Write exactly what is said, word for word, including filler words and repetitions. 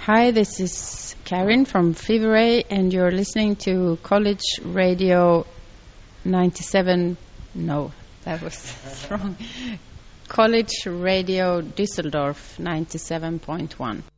Hi, this is Karin from Fever Ray, and you're listening to College Radio ninety-seven. No, that was wrong. College Radio Düsseldorf ninety-seven point one.